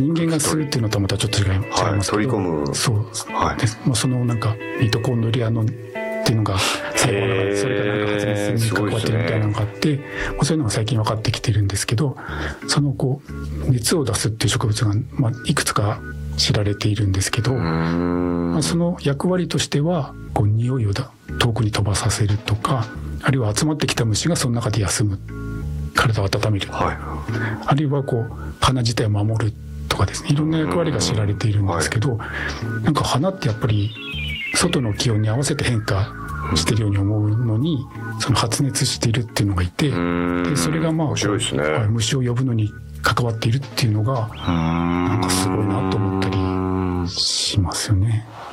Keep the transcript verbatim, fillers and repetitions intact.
人間が吸うっていうのとはまたちょっと違い、はい、違いますけど、 取り込む、 そう、はい、でもうそのなんかミトコンドリアのっていうのが細胞の中でそれがなんか発熱に関わってるみたいなのがあって、ね、そういうのが最近分かってきてるんですけど、そのこう熱を出すっていう植物が、まあ、いくつか知られているんですけど、まあ、その役割としてはこう匂いをだ遠くに飛ばさせるとか、あるいは集まってきた虫がその中で休む、体を温める、はい、あるいはこう花自体を守るとかですね、いろんな役割が知られているんですけど、はい、なんか花ってやっぱり外の気温に合わせて変化しているように思うのに、その発熱しているっていうのがいて、でそれがまあ面白いですね、虫を呼ぶのに関わっているっていうのがなんかすごいなと思ったりしますよね。